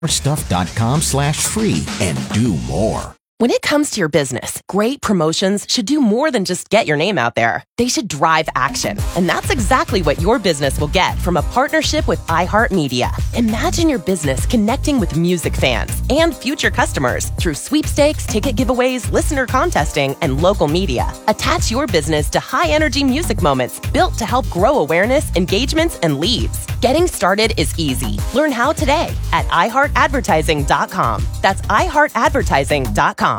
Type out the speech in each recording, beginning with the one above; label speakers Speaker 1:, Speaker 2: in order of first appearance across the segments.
Speaker 1: Stuff.com/free and do more.
Speaker 2: When it comes to your business, great promotions should do more than just get your name out there. They should drive action. And that's exactly what your business will get from a partnership with iHeartMedia. Imagine your business connecting with music fans and future customers through sweepstakes, ticket giveaways, listener contesting, and local media. Attach your business to high-energy music moments built to help grow awareness, engagements, and leads. Getting started is easy. Learn how today at iHeartAdvertising.com. That's iHeartAdvertising.com.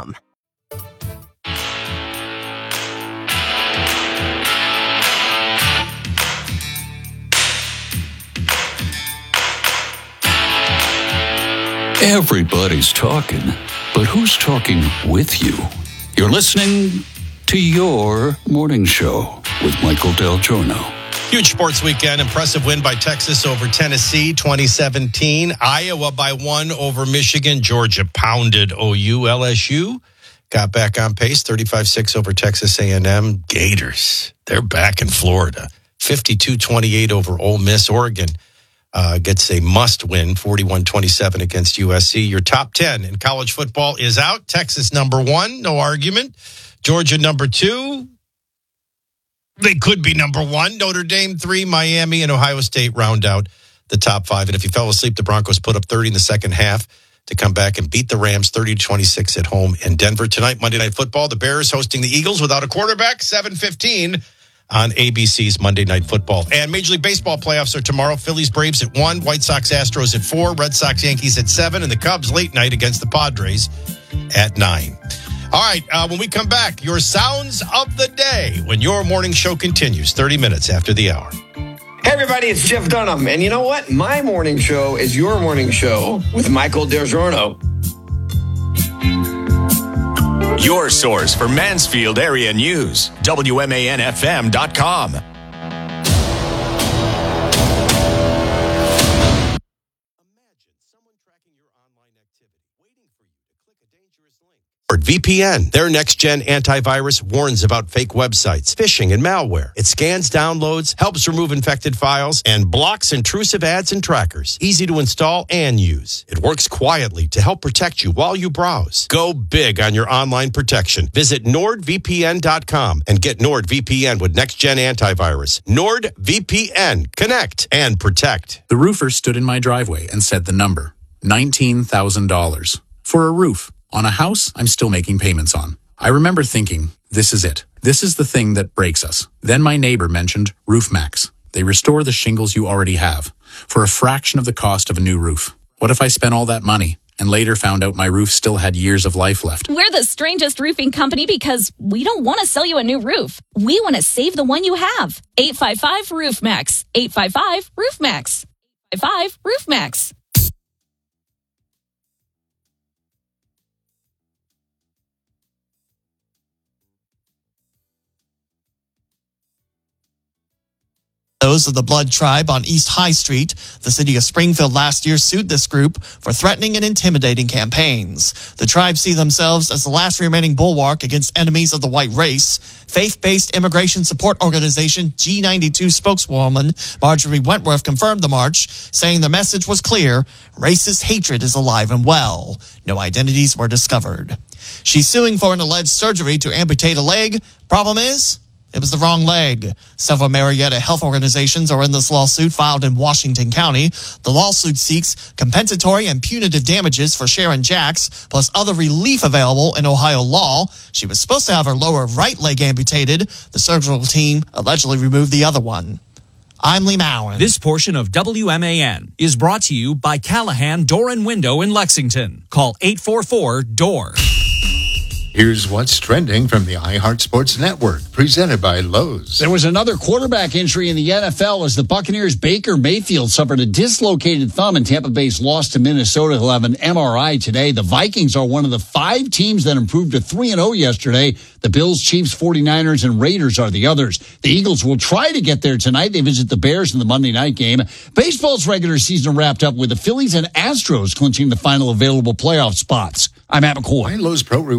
Speaker 3: Everybody's talking, but who's talking with you? You're listening to Your Morning Show with Michael Del Giorno.
Speaker 4: Huge sports weekend. Impressive win by Texas over Tennessee, 2017. Iowa by 1 over Michigan. Georgia pounded OU. LSU got back on pace, 35-6 over Texas A&M. Gators, they're back in Florida. 52-28 over Ole Miss. Oregon gets a must-win, 41-27 against USC. Your top 10 in college football is out. Texas number 1, no argument. Georgia number 2. They could be number 1. Notre Dame 3, Miami, and Ohio State round out the top 5. And if you fell asleep, the Broncos put up 30 in the second half to come back and beat the Rams 30-26 at home in Denver. Tonight, Monday Night Football, the Bears hosting the Eagles without a quarterback, 7:15 on ABC's Monday Night Football. And Major League Baseball playoffs are tomorrow. Phillies, Braves at 1, White Sox, Astros at 4, Red Sox, Yankees at 7, and the Cubs late night against the Padres at 9. All right, when we come back, your sounds of the day when your morning show continues 30 minutes after the hour.
Speaker 5: Hey, everybody, it's Jeff Dunham. And you know what? My morning show is your morning show with Michael Del Giorno.
Speaker 6: Your source for Mansfield area news, WMANFM.com.
Speaker 4: VPN, their next-gen antivirus, warns about fake websites, phishing, and malware. It scans downloads, helps remove infected files, and blocks intrusive ads and trackers. Easy to install and use. It works quietly to help protect you while you browse. Go big on your online protection. Visit NordVPN.com and get NordVPN with next-gen antivirus. NordVPN. Connect and protect.
Speaker 7: The roofer stood in my driveway and said the number, $19,000. For a roof. On a house, I'm still making payments on. I remember thinking, this is it. This is the thing that breaks us. Then my neighbor mentioned RoofMax. They restore the shingles you already have for a fraction of the cost of a new roof. What if I spent all that money and later found out my roof still had years of life left?
Speaker 8: We're the strangest roofing company because we don't want to sell you a new roof. We want to save the one you have. 855-ROOFMAX. 855-ROOFMAX. 855-ROOFMAX.
Speaker 9: Those of the Blood Tribe on East High Street. The city of Springfield last year sued this group for threatening and intimidating campaigns. The tribe see themselves as the last remaining bulwark against enemies of the white race. Faith-based immigration support organization G92 spokeswoman Marjorie Wentworth confirmed the march, saying the message was clear: racist hatred is alive and well. No identities were discovered. She's suing for an alleged surgery to amputate a leg. Problem is, it was the wrong leg. Several Marietta health organizations are in this lawsuit filed in Washington County. The lawsuit seeks compensatory and punitive damages for Sharon Jacks, plus other relief available in Ohio law. She was supposed to have her lower right leg amputated. The surgical team allegedly removed the other one. I'm Lee Mowen.
Speaker 10: This portion of WMAN is brought to you by Callahan Door and Window in Lexington. Call 844-DOOR.
Speaker 11: Here's what's trending from the iHeart Sports Network, presented by Lowe's.
Speaker 12: There was another quarterback injury in the NFL as the Buccaneers' Baker Mayfield suffered a dislocated thumb in Tampa Bay's loss to Minnesota. He'll have an MRI today. The Vikings are one of the 5 teams that improved to 3-0 yesterday. The Bills, Chiefs, 49ers, and Raiders are the others. The Eagles will try to get there tonight. They visit the Bears in the Monday night game. Baseball's regular season wrapped up with the Phillies and Astros clinching the final available playoff spots. I'm Matt McCoy.
Speaker 11: Lowe's Pro Rewards member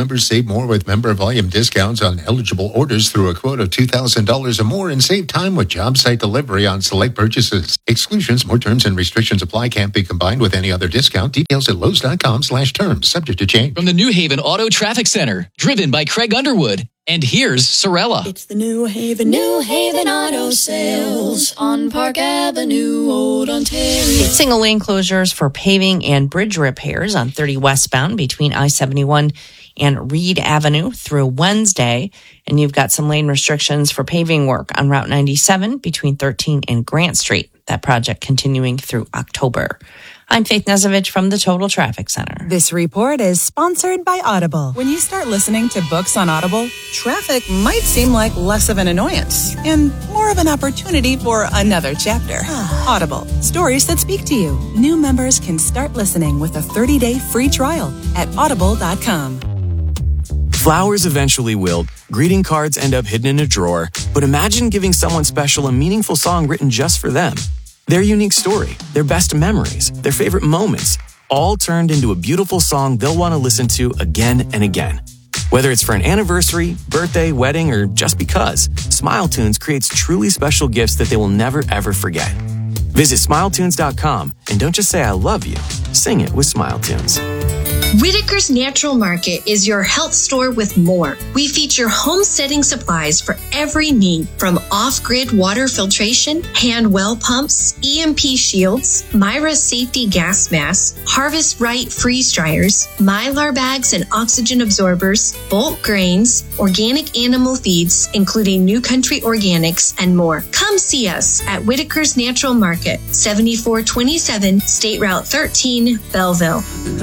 Speaker 11: members save more with member volume discounts on eligible orders through a quote of $2,000 or more and save time with job site delivery on select purchases. Exclusions, more terms and restrictions apply. Can't be combined with any other discount. Details at Lowe's.com/terms. Subject to change.
Speaker 13: From the New Haven Auto Traffic Center, driven by Craig Underwood. And here's Sorella.
Speaker 14: It's the New Haven Auto Sales on Park Avenue, Old Ontario.
Speaker 15: Single lane closures for paving and bridge repairs on 30 westbound between I-71 and Reed Avenue through Wednesday. And you've got some lane restrictions for paving work on Route 97 between 13 and Grant Street. That project continuing through October. I'm Faith Nezovich from the Total Traffic Center.
Speaker 16: This report is sponsored by Audible. When you start listening to books on Audible, traffic might seem like less of an annoyance and more of an opportunity for another chapter. Audible, stories that speak to you. New members can start listening with a 30-day free trial at audible.com.
Speaker 17: Flowers eventually wilt, greeting cards end up hidden in a drawer, but imagine giving someone special a meaningful song written just for them. Their unique story, their best memories, their favorite moments, all turned into a beautiful song they'll want to listen to again and again. Whether it's for an anniversary, birthday, wedding, or just because, SmileTunes creates truly special gifts that they will never, ever forget. Visit SmileTunes.com and don't just say I love you, sing it with SmileTunes.
Speaker 18: Whitaker's Natural Market is your health store with more. We feature homesteading supplies for every need, from off-grid water filtration, hand well pumps, EMP shields, Myra safety gas masks, Harvest Right freeze dryers, Mylar bags and oxygen absorbers, bulk grains, organic animal feeds, including New Country Organics, and more. Come see us at Whitaker's Natural Market, 7427 State Route 13, Belleville.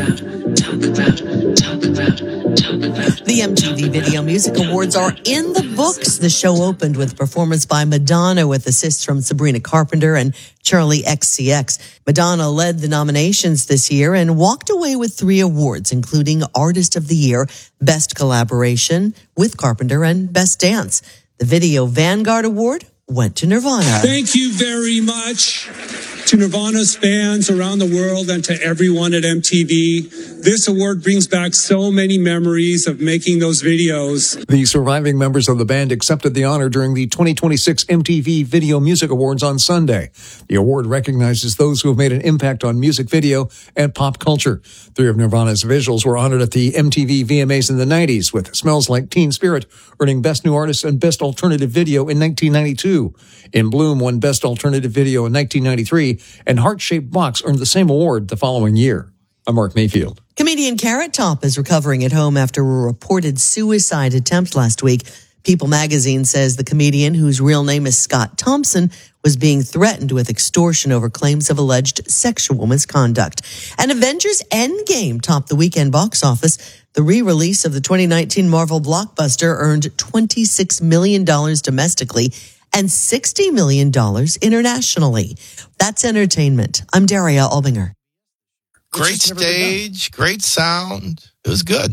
Speaker 19: The MTV Video Music Awards are in the books. The show opened with a performance by Madonna with assists from Sabrina Carpenter and Charlie XCX. Madonna led the nominations this year and walked away with 3 awards, including Artist of the Year, Best Collaboration with Carpenter, and Best Dance. The Video Vanguard Award went to Nirvana.
Speaker 20: Thank you very much to Nirvana's fans around the world and to everyone at MTV. This award brings back so many memories of making those videos.
Speaker 21: The surviving members of the band accepted the honor during the 2026 MTV Video Music Awards on Sunday. The award recognizes those who have made an impact on music video and pop culture. 3 of Nirvana's visuals were honored at the MTV VMAs in the 90s, with Smells Like Teen Spirit earning Best New Artist and Best Alternative Video in 1992. In Bloom won Best Alternative Video in 1993, and Heart-Shaped Box earned the same award the following year. I'm Mark Mayfield.
Speaker 19: Comedian Carrot Top is recovering at home after a reported suicide attempt last week. People magazine says the comedian, whose real name is Scott Thompson, was being threatened with extortion over claims of alleged sexual misconduct. And Avengers Endgame topped the weekend box office. The re-release of the 2019 Marvel blockbuster earned $26 million domestically and $60 million internationally. That's entertainment. I'm Daria Albinger.
Speaker 4: Great stage, great sound. It was good.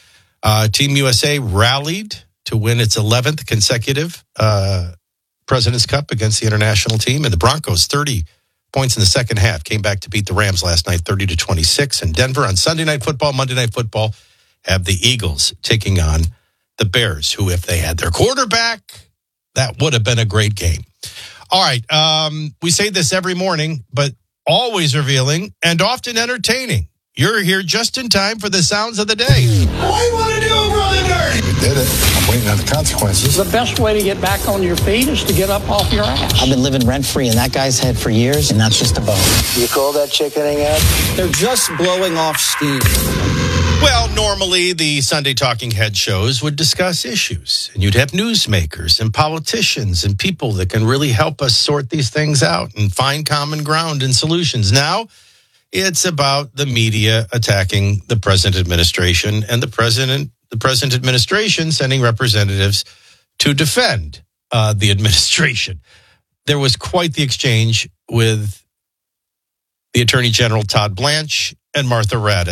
Speaker 4: Team USA rallied to win its 11th consecutive President's Cup against the international team. And the Broncos, 30 points in the second half, came back to beat the Rams last night, 30-26. And Denver on Sunday Night Football, Monday Night Football, have the Eagles taking on the Bears, who, if they had their quarterback, that would have been a great game. All right. We say this every morning, but always revealing and often entertaining. You're here just in time for the sounds of the day.
Speaker 22: What you want to do, Brother Dirty?
Speaker 23: You did it. I'm waiting on the consequences.
Speaker 24: The best way to get back on your feet is to get up off your ass.
Speaker 25: I've been living rent-free in that guy's head for years, and that's just a bone.
Speaker 23: You call that chickening out?
Speaker 26: They're just blowing off steam.
Speaker 4: Well, normally the Sunday Talking Head shows would discuss issues, and you'd have newsmakers and politicians and people that can really help us sort these things out and find common ground and solutions. Now, it's about the media attacking the present administration and the present administration sending representatives to defend the administration. There was quite the exchange with the Attorney General Todd Blanche and Martha Raddatz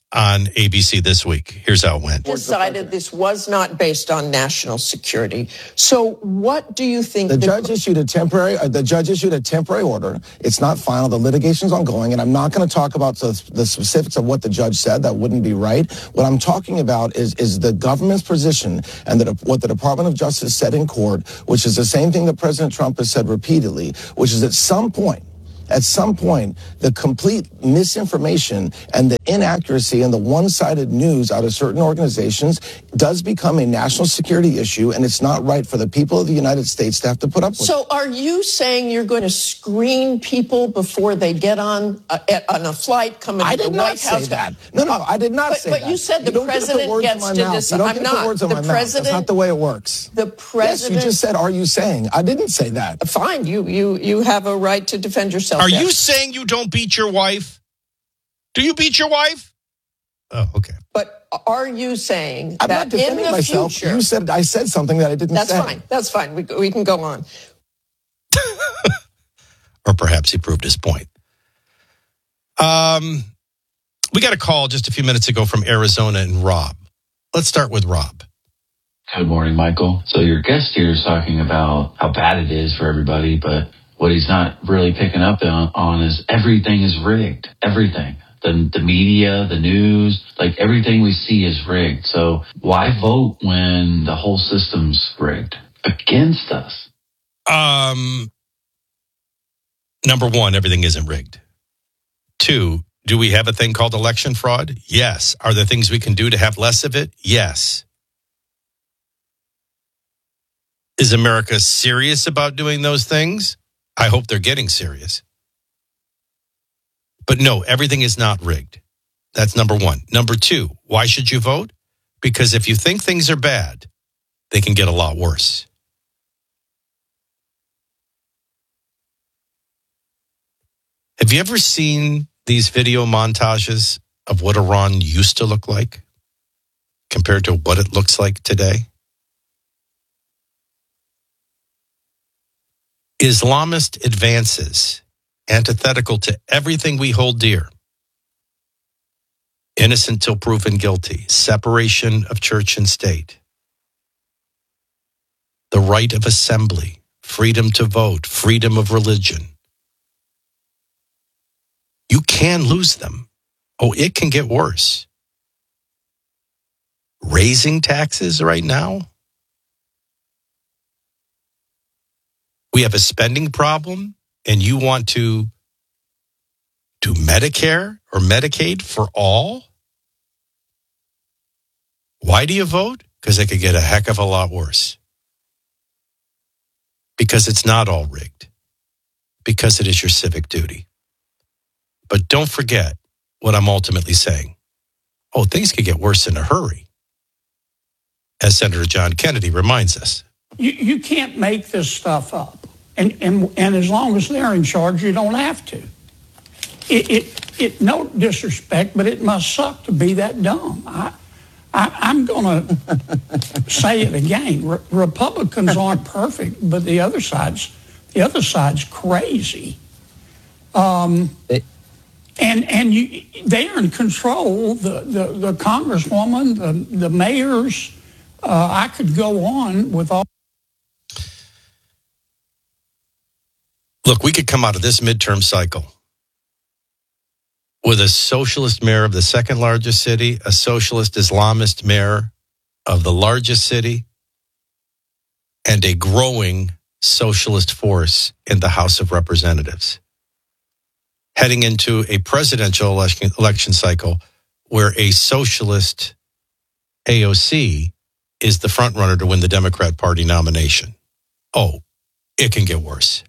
Speaker 4: on ABC this week. Here's how it went.
Speaker 1: Decided this was not based on national security. So what do you think?
Speaker 23: The judge issued a temporary order. It's not final. The litigation's ongoing, and I'm not going to talk about the specifics of what the judge said. That wouldn't be right. What I'm talking about is the government's position and what the Department of Justice said in court, which is the same thing that President Trump has said repeatedly, which is at some point, the complete misinformation and the inaccuracy and the one-sided news out of certain organizations does become a national security issue, and it's not right for the people of the United States to have to put up with it.
Speaker 1: So are you saying you're going to screen people before they get on a flight coming to the White House?
Speaker 23: I did not say that. No, I did not say that.
Speaker 1: But you said the president gets to decide.
Speaker 23: I'm not. The president. That's not the way it works.
Speaker 1: The president.
Speaker 23: Yes, you just said, "Are you saying?" I didn't say that.
Speaker 1: Fine. You have a right to defend yourself.
Speaker 4: Are you saying you don't beat your wife? Do you beat your wife? Oh, okay.
Speaker 1: But are you saying
Speaker 23: I'm
Speaker 1: that
Speaker 23: not defending
Speaker 1: in the
Speaker 23: myself.
Speaker 1: future?
Speaker 23: I said something that I didn't say.
Speaker 1: That's fine. That's fine. We can go on.
Speaker 4: Or perhaps he proved his point. We got a call just a few minutes ago from Arizona and Rob. Let's start with Rob.
Speaker 2: Good morning, Michael. So your guest here is talking about how bad it is for everybody, but what he's not really picking up on is everything is rigged. Everything. The media, the news, like everything we see is rigged. So why vote when the whole system's rigged against us?
Speaker 4: Number one, everything isn't rigged. Two, do we have a thing called election fraud? Yes. Are there things we can do to have less of it? Yes. Is America serious about doing those things? I hope they're getting serious. But no, everything is not rigged. That's number one. Number two, why should you vote? Because if you think things are bad, they can get a lot worse. Have you ever seen these video montages of what Iran used to look like compared to what it looks like today? Islamist advances, antithetical to everything we hold dear. Innocent till proven guilty, separation of church and state, the right of assembly, freedom to vote, freedom of religion. You can lose them. Oh, it can get worse. Raising taxes right now? We have a spending problem, and you want to do Medicare or Medicaid for all? Why do you vote? Because it could get a heck of a lot worse. Because it's not all rigged. Because it is your civic duty. But don't forget what I'm ultimately saying. Oh, things could get worse in a hurry. As Senator John Kennedy reminds us.
Speaker 24: You can't make this stuff up. And as long as they're in charge, you don't have to. It no disrespect, but it must suck to be that dumb. I'm going to say it again. Republicans aren't perfect, but the other side's crazy. And they're in control. The congresswoman, the mayors. I could go on with all.
Speaker 4: Look, we could come out of this midterm cycle with a socialist mayor of the second largest city, a socialist Islamist mayor of the largest city, and a growing socialist force in the House of Representatives. Heading into a presidential election cycle where a socialist AOC is the front runner to win the Democrat Party nomination. Oh, it can get worse.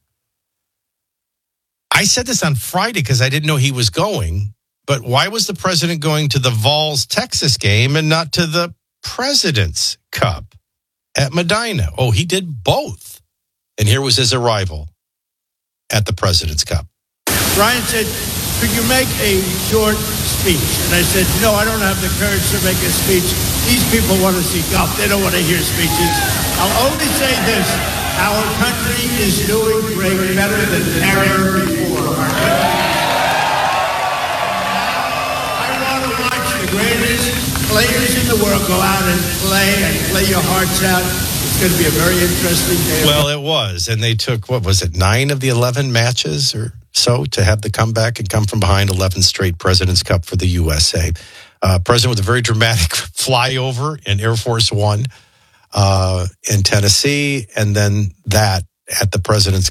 Speaker 4: I said this on Friday because I didn't know he was going, but why was the president going to the Vols, Texas game and not to the President's Cup at Medina? Oh, he did both. And here was his arrival at the President's Cup.
Speaker 3: Ryan said, could you make a short speech? And I said, no, I don't have the courage to make a speech. These people want to see golf. They don't want to hear speeches. I'll only say this. Our country is doing great, better than ever before. I want to watch the greatest players in the world go out and play your hearts out. It's going to be a very interesting day.
Speaker 4: Well, it was. And they took, 9 of the 11 matches or so to have the comeback and come from behind 11 straight President's Cup for the USA. President with a very dramatic flyover in Air Force One in Tennessee, and then that at the President's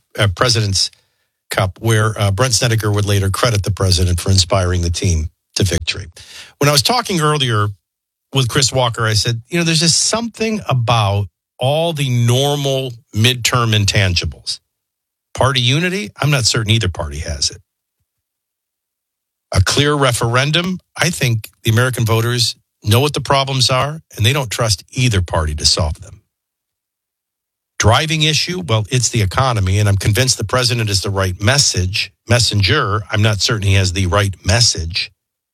Speaker 4: Cup, where Brent Snedeker would later credit the president for inspiring the team to victory. When I was talking earlier with Chris Walker, I said, there's just something about all the normal midterm intangibles. Party unity, I'm not certain either party has it. A clear referendum, I think the American voters know what the problems are, and they don't trust either party to solve them. Driving issue, well, it's the economy, and I'm convinced the president is the right messenger. I'm not certain he has the right message.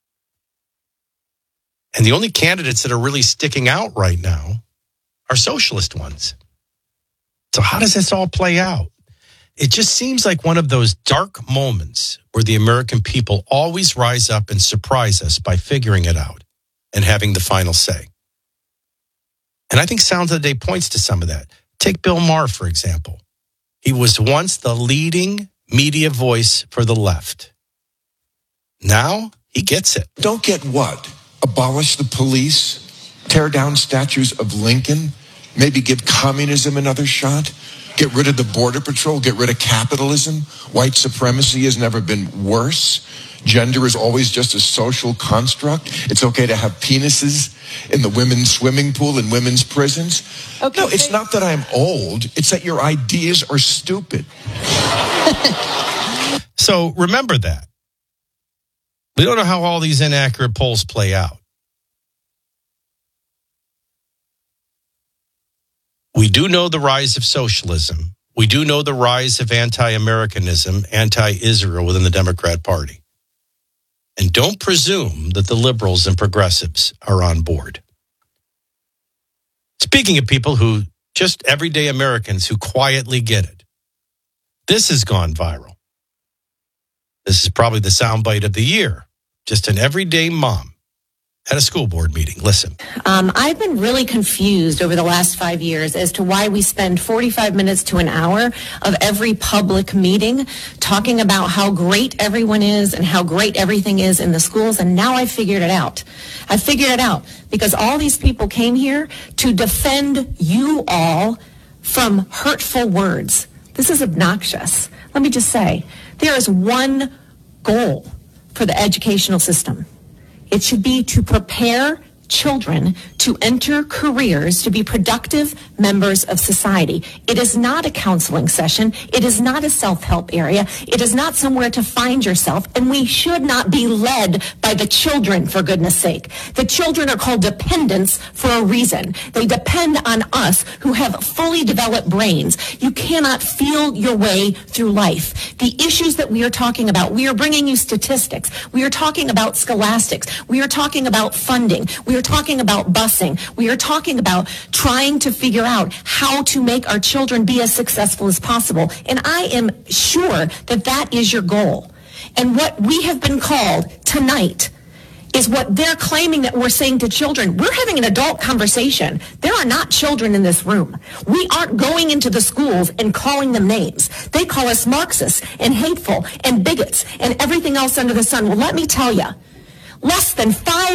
Speaker 4: And the only candidates that are really sticking out right now are socialist ones. So how does this all play out? It just seems like one of those dark moments where the American people always rise up and surprise us by figuring it out and having the final say. And I think Sounds of the Day points to some of that. Take Bill Maher, for example. He was once the leading media voice for the left. Now he gets it.
Speaker 5: Don't get what? Abolish the police? Tear down statues of Lincoln? Maybe give communism another shot? Get rid of the Border Patrol? Get rid of capitalism? White supremacy has never been worse? Gender is always just a social construct? It's okay to have penises in the women's swimming pool in women's prisons? Okay, no, it's not that I'm old. It's that your ideas are stupid.
Speaker 4: So remember that. We don't know how all these inaccurate polls play out. We do know the rise of socialism. We do know the rise of anti-Americanism, anti-Israel within the Democrat Party. And don't presume that the liberals and progressives are on board. Speaking of people who, just everyday Americans who quietly get it, this has gone viral. This is probably the soundbite of the year. Just an everyday mom at a school board meeting. Listen.
Speaker 6: I've been really confused over the last 5 years as to why we spend 45 minutes to an hour of every public meeting talking about how great everyone is and how great everything is in the schools. And now I figured it out. I figured it out because all these people came here to defend you all from hurtful words. This is obnoxious. Let me just say, there is one goal for the educational system. It should be to prepare children to enter careers to be productive members of society. It is not a counseling session. It is not a self-help area. It is not somewhere to find yourself. And we should not be led by the children, for goodness sake. The children are called dependents for a reason. They depend on us who have fully developed brains. You cannot feel your way through life. The issues that we are talking about, we are bringing you statistics. We are talking about scholastics. We are talking about funding. We are talking about busing. We are talking about trying to figure out how to make our children be as successful as possible. And I am sure that that is your goal. And what we have been called tonight is what they're claiming that we're saying to children. We're having an adult conversation. There are not children in this room. We aren't going into the schools and calling them names. They call us Marxists and hateful and bigots and everything else under the sun. Well, let me tell you, less than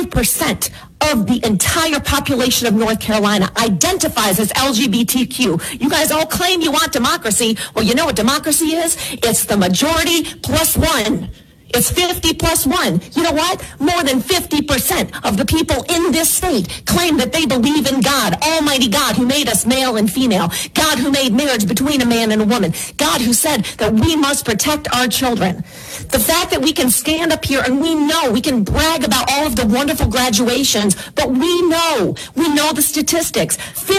Speaker 6: 5% of the entire population of North Carolina identifies as LGBTQ. You guys all claim you want democracy. Well, you know what democracy is? It's the majority plus one. It's 50 plus 1. You know what? More than 50% of the people in this state claim that they believe in God, Almighty God, who made us male and female, God who made marriage between a man and a woman, God who said that we must protect our children. The fact that we can stand up here and we know, we can brag about all of the wonderful graduations, but we know the statistics.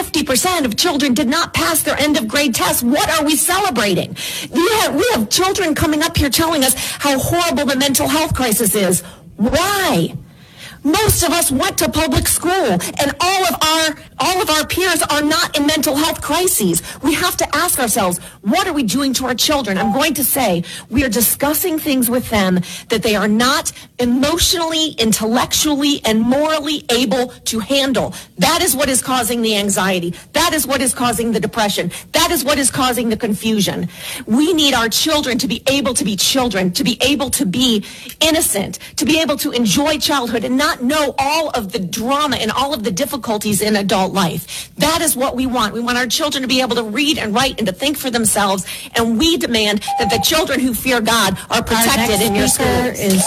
Speaker 6: 50% of children did not pass their end of grade tests. What are we celebrating? We have children coming up here telling us how horrible the mental health crisis is. Why? Most of us went to public school, and all of our All of our peers are not in mental health crises. We have to ask ourselves, what are we doing to our children? I'm going to say we are discussing things with them that they are not emotionally, intellectually, and morally able to handle. That is what is causing the anxiety. That is what is causing the depression. That is what is causing the confusion. We need our children to be able to be children, to be able to be innocent, to be able to enjoy childhood and not know all of the drama and all of the difficulties in adult life. That is what we want. We want our children to be able to read and write and to think for themselves, and we demand that the children who fear God are protected in your schools.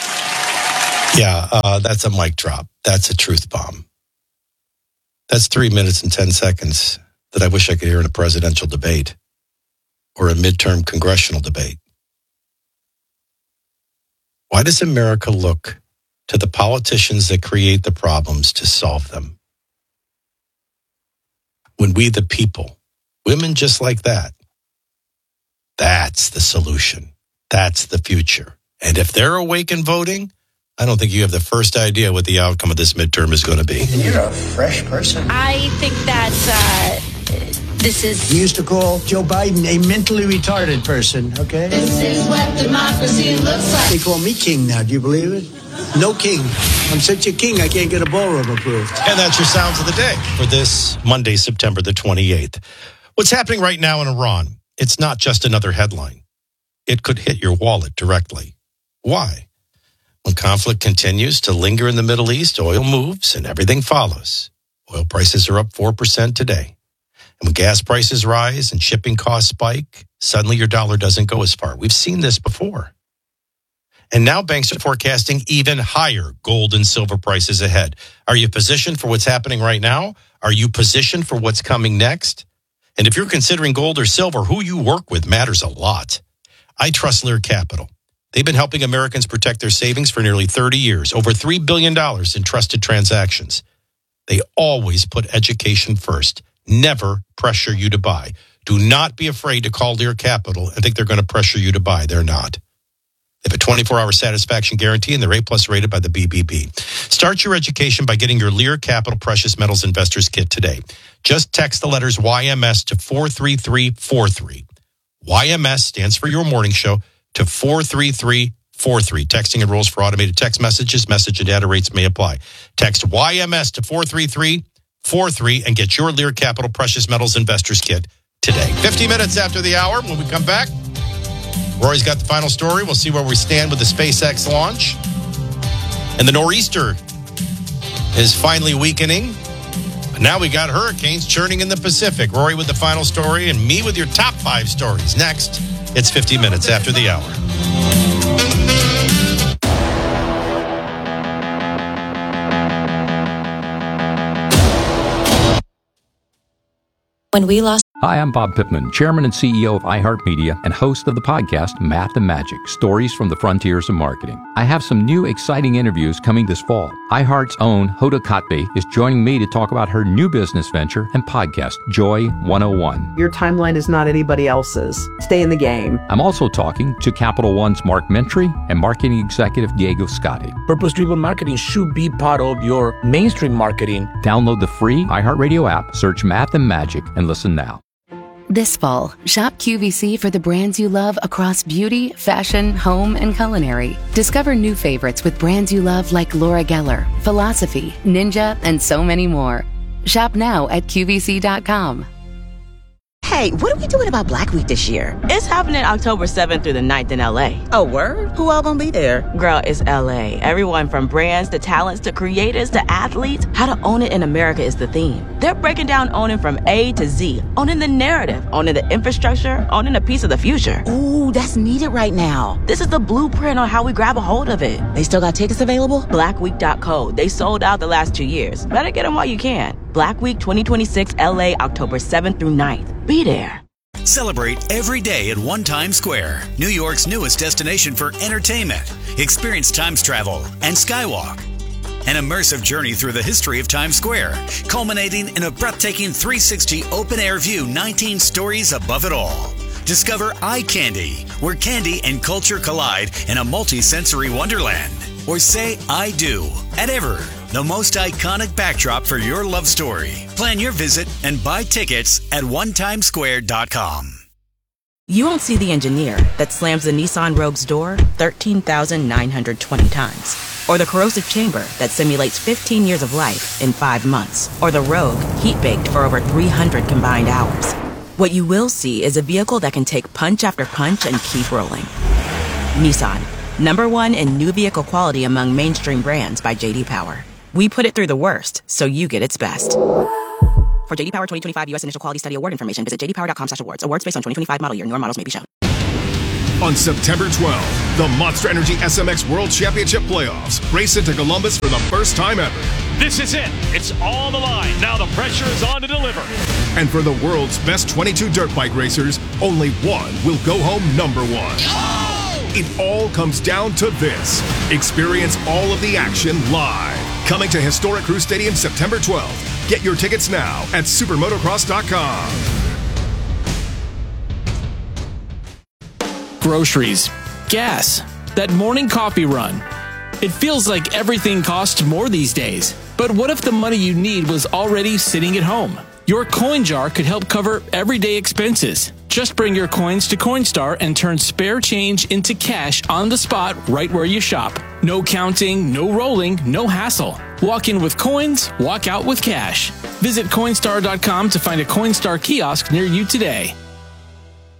Speaker 4: Yeah, that's a mic drop. That's a truth bomb. That's 3 minutes and 10 seconds that I wish I could hear in a presidential debate or a midterm congressional debate. Why does America look to the politicians that create the problems to solve them? When we, the people, women just like that, that's the solution. That's the future. And if they're awake and voting, I don't think you have the first idea what the outcome of this midterm is going to be.
Speaker 22: You're a fresh person.
Speaker 7: I think that this is...
Speaker 22: We used to call Joe Biden a mentally retarded person, okay?
Speaker 7: This is what democracy looks like.
Speaker 22: They call me king now, do you believe it? No king. I'm such a king, I can't get a ballroom approved.
Speaker 4: And that's your sounds of the day for this Monday, September the 28th. What's happening right now in Iran, it's not just another headline. It could hit your wallet directly. Why? When conflict continues to linger in the Middle East, oil moves and everything follows. Oil prices are up 4% today. And when gas prices rise and shipping costs spike, suddenly your dollar doesn't go as far. We've seen this before. And now banks are forecasting even higher gold and silver prices ahead. Are you positioned for what's happening right now? Are you positioned for what's coming next? And if you're considering gold or silver, who you work with matters a lot. I trust Lear Capital. They've been helping Americans protect their savings for nearly 30 years, over $3 billion in trusted transactions. They always put education first, never pressure you to buy. Do not be afraid to call Lear Capital and think they're going to pressure you to buy. They're not. They have a 24-hour satisfaction guarantee, and they're A+ rated by the BBB. Start your education by getting your Lear Capital Precious Metals Investors Kit today. Just text the letters YMS to 43343. YMS stands for Your Morning Show to 43343. Texting enrolls for automated text messages. Message and data rates may apply. Text YMS to 43343 and get your Lear Capital Precious Metals Investors Kit today. 50 minutes after the hour, when we come back, Rory's got the final story. We'll see where we stand with the SpaceX launch. And the nor'easter is finally weakening. Now we got hurricanes churning in the Pacific. Rory with the final story and me with your top 5 stories. Next, it's 50 minutes after the hour.
Speaker 8: When we lost. Hi, I'm Bob Pittman, Chairman and CEO of iHeartMedia and host of the podcast Math and Magic, Stories from the Frontiers of Marketing. I have some new exciting interviews coming this fall. iHeart's own Hoda Kotb is joining me to talk about her new business venture and podcast, Joy 101.
Speaker 9: Your timeline is not anybody else's. Stay in the game.
Speaker 8: I'm also talking to Capital One's Mark Mentry and marketing executive Diego Scotti.
Speaker 10: Purpose-driven marketing should be part of your mainstream marketing.
Speaker 8: Download the free iHeartRadio app, search Math and Magic, and listen now.
Speaker 11: This fall, shop QVC for the brands you love across beauty, fashion, home, and culinary. Discover new favorites with brands you love like Laura Geller, Philosophy, Ninja, and so many more. Shop now at QVC.com.
Speaker 12: Hey, what are we doing about Black Week this year?
Speaker 27: It's happening October 7th through the 9th in LA.
Speaker 12: Oh, word? Who all gonna be there?
Speaker 27: Girl, it's LA. Everyone from brands to talents to creators to athletes. How to own it in America is the theme. They're breaking down owning from A to Z. Owning the narrative, owning the infrastructure, owning a piece of the future.
Speaker 12: Ooh, that's needed right now.
Speaker 27: This is the blueprint on how we grab a hold of it.
Speaker 12: They still got tickets available?
Speaker 27: Blackweek.co. They sold out the last 2 years. Better get them while you can. Black Week 2026 LA, October 7th through 9th. Be there.
Speaker 28: Celebrate every day at One Times Square, New York's newest destination for entertainment. Experience Times travel and Skywalk. An immersive journey through the history of Times Square, culminating in a breathtaking 360 open-air view 19 stories above it all. Discover Eye Candy, where candy and culture collide in a multi-sensory wonderland. or say I do at Ever, the most iconic backdrop for your love story. Plan your visit and buy tickets at onetimesquare.com.
Speaker 27: You won't see the engineer that slams the Nissan Rogue's door 13,920 times. Or the corrosive chamber that simulates 15 years of life in 5 months. Or the Rogue heat-baked for over 300 combined hours. What you will see is a vehicle that can take punch after punch and keep rolling. Nissan, #1 in new vehicle quality among mainstream brands by J.D. Power. We put it through the worst, so you get its best. For J.D. Power 2025 U.S. Initial Quality Study Award information, visit jdpower.com/awards. Awards based on 2025 model year. Newer models may be shown.
Speaker 13: On September 12th, the Monster Energy SMX World Championship Playoffs race into Columbus for the first time ever.
Speaker 14: This is it. It's on the line. Now the pressure is on to deliver.
Speaker 13: And for the world's best 22 dirt bike racers, only one will go home #1. Oh! It all comes down to this. Experience all of the action live. Coming to Historic Crew Stadium September 12th. Get your tickets now at supermotocross.com.
Speaker 15: Groceries, gas, that morning coffee run. It feels like everything costs more these days. But what if the money you need was already sitting at home? Your coin jar could help cover everyday expenses. Just bring your coins to Coinstar and turn spare change into cash on the spot right where you shop. No counting, no rolling, no hassle. Walk in with coins, walk out with cash. Visit Coinstar.com to find a Coinstar kiosk near you today.